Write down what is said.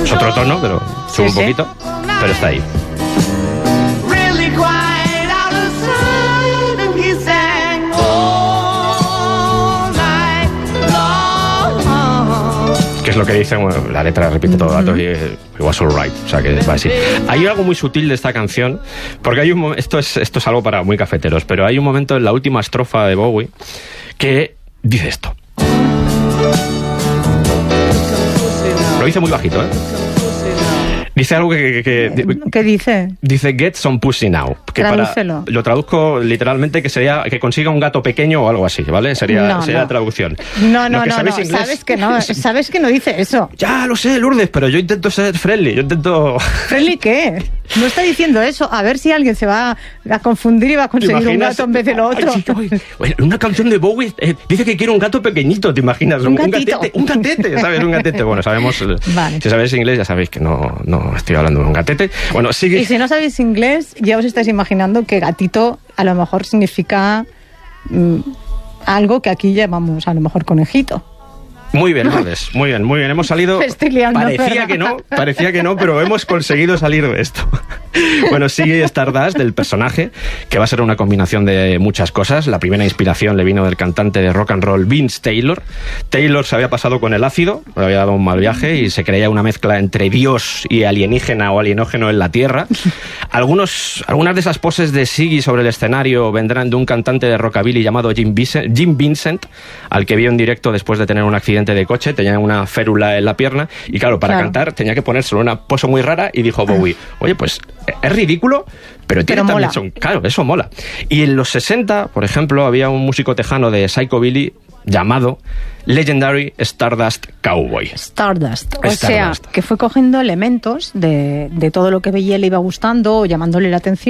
Es otro tono, pero sube un poquito, pero está ahí. Que es lo que dice, bueno, la letra repite todo el rato y it was alright, o sea que va así. Hay algo muy sutil de esta canción, porque hay un esto es algo para muy cafeteros, pero hay un momento en la última estrofa de Bowie que dice esto. Lo dice muy bajito, ¿eh? Dice algo ¿Qué dice? Dice get some pussy now. Que lo traduzco literalmente, que sería que consiga un gato pequeño o algo así, ¿vale? Sería la traducción. No, sabes que no dice eso. Ya lo sé, Lourdes, pero yo intento ser friendly, ¿Friendly qué? No está diciendo eso. A ver si alguien se va a confundir y va a conseguir un gato en vez de lo otro. Una canción de Bowie dice que quiere un gato pequeñito, ¿te imaginas? Un gatete, ¿sabes? Un gatete. Bueno, sabemos, vale. Si sabéis inglés ya sabéis que no estoy hablando de un gatete. Bueno, sigue. Y si no sabéis inglés, ya os estáis imaginando que gatito a lo mejor significa algo que aquí llamamos a lo mejor conejito. Muy bien, Lourdes, muy bien. Hemos salido... Parecía que no, pero hemos conseguido salir de esto. Bueno, sigue Stardust, del personaje, que va a ser una combinación de muchas cosas. La primera inspiración le vino del cantante de rock and roll Vince Taylor. Taylor se había pasado con el ácido, le había dado un mal viaje y se creía una mezcla entre Dios y alienígena o alienógeno en la Tierra. Algunas de esas poses de Ziggy sobre el escenario vendrán de un cantante de rockabilly llamado Jim Vincent, al que vio en directo después de tener un accidente de coche, tenía una férula en la pierna y claro, para cantar tenía que ponérselo una pose muy rara y dijo Bowie, oye, pues es ridículo, pero tiene también son... Claro, eso mola. Y en los 60, por ejemplo, había un músico tejano de psychobilly llamado Legendary Stardust Cowboy. Stardust. O sea, que fue cogiendo elementos de todo lo que veía le iba gustando o llamándole la atención.